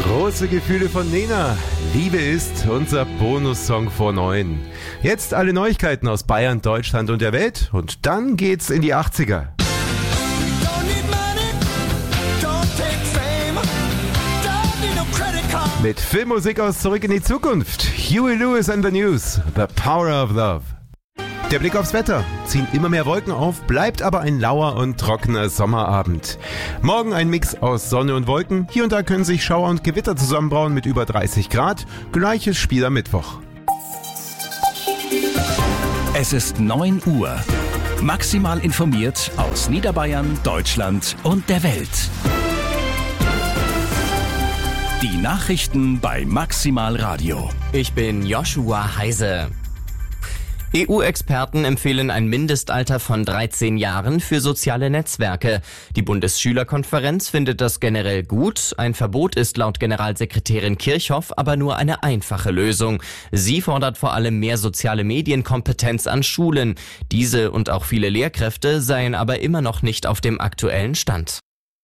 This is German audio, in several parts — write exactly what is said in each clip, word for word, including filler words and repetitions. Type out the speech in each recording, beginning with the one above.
Große Gefühle von Nena. Liebe ist unser Bonussong vor neun. Jetzt alle Neuigkeiten aus Bayern, Deutschland und der Welt. Und dann geht's in die achtziger. Mit Filmmusik aus Zurück in die Zukunft. Huey Lewis and the News. The Power of Love. Der Blick aufs Wetter. Ziehen immer mehr Wolken auf, bleibt aber ein lauer und trockener Sommerabend. Morgen ein Mix aus Sonne und Wolken. Hier und da können sich Schauer und Gewitter zusammenbrauen mit über dreißig Grad. Gleiches Spiel am Mittwoch. Es ist neun Uhr. Maximal informiert aus Niederbayern, Deutschland und der Welt. Die Nachrichten bei Maximal Radio. Ich bin Joshua Heise. E U-Experten empfehlen ein Mindestalter von dreizehn Jahren für soziale Netzwerke. Die Bundesschülerkonferenz findet das generell gut. Ein Verbot ist laut Generalsekretärin Kirchhoff aber nur eine einfache Lösung. Sie fordert vor allem mehr soziale Medienkompetenz an Schulen. Diese und auch viele Lehrkräfte seien aber immer noch nicht auf dem aktuellen Stand.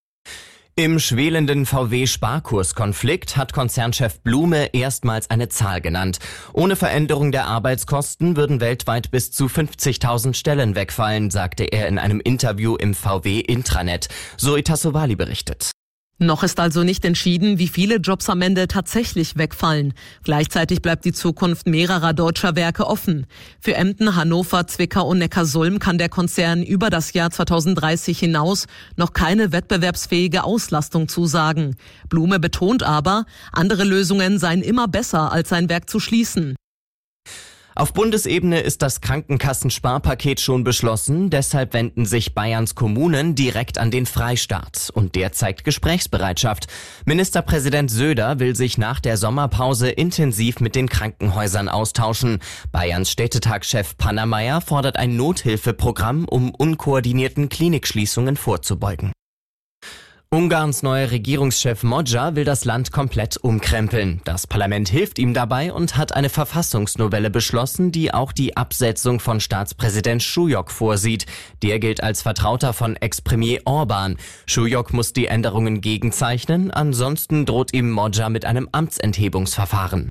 Im schwelenden V W-Sparkurskonflikt hat Konzernchef Blume erstmals eine Zahl genannt. Ohne Veränderung der Arbeitskosten würden weltweit bis zu fünfzigtausend Stellen wegfallen, sagte er in einem Interview im V W-Intranet. Zoe Tassovali berichtet. Noch ist also nicht entschieden, wie viele Jobs am Ende tatsächlich wegfallen. Gleichzeitig bleibt die Zukunft mehrerer deutscher Werke offen. Für Emden, Hannover, Zwickau und Neckarsulm kann der Konzern über das Jahr zweitausenddreißig hinaus noch keine wettbewerbsfähige Auslastung zusagen. Blume betont aber, andere Lösungen seien immer besser, als sein Werk zu schließen. Auf Bundesebene ist das Krankenkassensparpaket schon beschlossen, deshalb wenden sich Bayerns Kommunen direkt an den Freistaat und der zeigt Gesprächsbereitschaft. Ministerpräsident Söder will sich nach der Sommerpause intensiv mit den Krankenhäusern austauschen. Bayerns Städtetagschef Pannermeier fordert ein Nothilfeprogramm, um unkoordinierten Klinikschließungen vorzubeugen. Ungarns neuer Regierungschef Modja will das Land komplett umkrempeln. Das Parlament hilft ihm dabei und hat eine Verfassungsnovelle beschlossen, die auch die Absetzung von Staatspräsident Schujok vorsieht. Der gilt als Vertrauter von Ex-Premier Orban. Schujok muss die Änderungen gegenzeichnen, ansonsten droht ihm Modja mit einem Amtsenthebungsverfahren.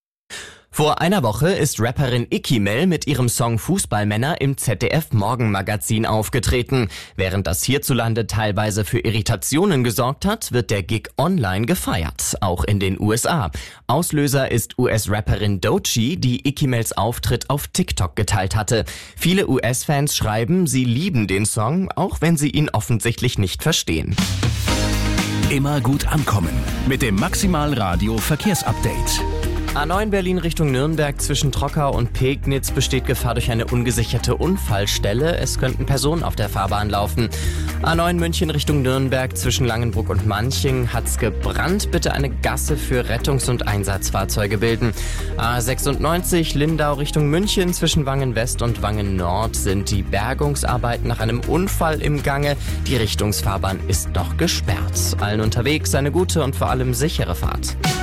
Vor einer Woche ist Rapperin Ikimel mit ihrem Song Fußballmänner im Z D F-Morgenmagazin aufgetreten. Während das hierzulande teilweise für Irritationen gesorgt hat, wird der Gig online gefeiert, auch in den U S A. Auslöser ist U S-Rapperin Doechii, die Ikimels Auftritt auf TikTok geteilt hatte. Viele U S-Fans schreiben, sie lieben den Song, auch wenn sie ihn offensichtlich nicht verstehen. Immer gut ankommen mit dem Maximal Radio Verkehrsupdate. A neun Berlin Richtung Nürnberg zwischen Trockau und Pegnitz besteht Gefahr durch eine ungesicherte Unfallstelle. Es könnten Personen auf der Fahrbahn laufen. A neun München Richtung Nürnberg zwischen Langenbruck und Manching hat's gebrannt. Bitte eine Gasse für Rettungs- und Einsatzfahrzeuge bilden. A sechsundneunzig Lindau Richtung München zwischen Wangen West und Wangen Nord sind die Bergungsarbeiten nach einem Unfall im Gange. Die Richtungsfahrbahn ist noch gesperrt. Allen unterwegs eine gute und vor allem sichere Fahrt.